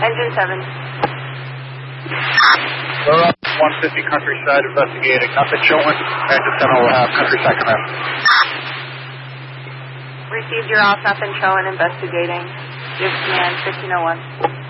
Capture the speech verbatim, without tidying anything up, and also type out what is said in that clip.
Engine seven. We're up one fifty Countryside investigating. Nothing showing. Engine seven will have Countryside come in. Received your off, nothing showing, investigating. Give command fifteen oh one.